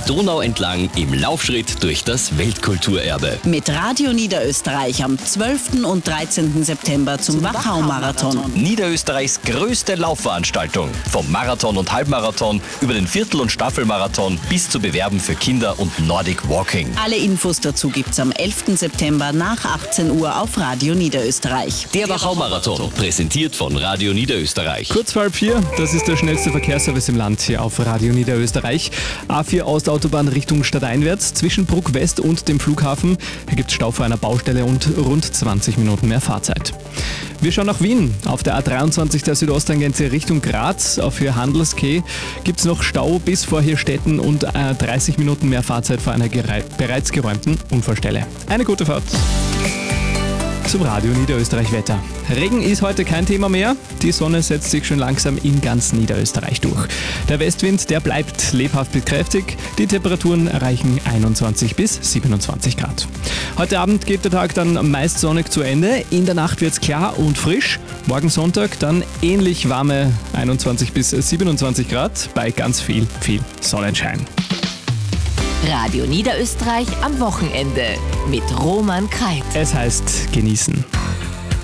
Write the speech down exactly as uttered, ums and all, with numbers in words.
Donau entlang im Laufschritt durch das Weltkulturerbe. Mit Radio Niederösterreich am zwölften und dreizehnten September zum Wachau-Marathon. Niederösterreichs größte Laufveranstaltung. Vom Marathon und Halbmarathon über den Viertel- und Staffelmarathon bis zu Bewerben für Kinder und Nordic Walking. Alle Infos dazu gibt's am elften September nach achtzehn Uhr auf Radio Niederösterreich. Der Wachau-Marathon, präsentiert von Radio Niederösterreich. Kurz vor halb vier, das ist der schnellste Verkehrsservice im Land hier auf Radio Niederösterreich. A vier Ostautobahn Richtung Stadteinwärts zwischen Bruck West und dem Flughafen. Hier gibt es Stau vor einer Baustelle und rund zwanzig Minuten mehr Fahrzeit. Wir schauen nach Wien. Auf der A dreiundzwanzig der Südosttangente Richtung Graz auf Höhe Handelskeh gibt es noch Stau bis vor Hirstetten und äh, dreißig Minuten mehr Fahrzeit vor einer gerei- bereits geräumten Unfallstelle. Eine gute Fahrt. Zum Radio Niederösterreich Wetter. Regen ist heute kein Thema mehr. Die Sonne setzt sich schon langsam in ganz Niederösterreich durch. Der Westwind, der bleibt lebhaft bis kräftig. Die Temperaturen erreichen einundzwanzig bis siebenundzwanzig Grad. Heute Abend geht der Tag dann meist sonnig zu Ende. In der Nacht wird es klar und frisch. Morgen Sonntag dann ähnlich warme einundzwanzig bis siebenundzwanzig Grad bei ganz viel, viel Sonnenschein. Radio Niederösterreich am Wochenende mit Roman Kreit. Es heißt genießen.